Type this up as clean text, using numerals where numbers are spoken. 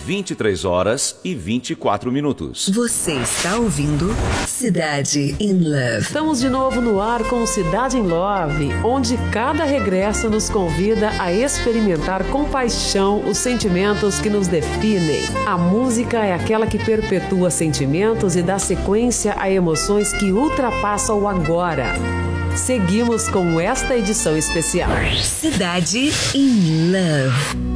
23h24. Você está ouvindo Cidade in Love. Estamos de novo no ar com Cidade in Love, onde cada regresso nos convida a experimentar com paixão os sentimentos que nos definem. A música é aquela que perpetua sentimentos e dá sequência a emoções que ultrapassam o agora. Seguimos com esta edição especial. Cidade in Love.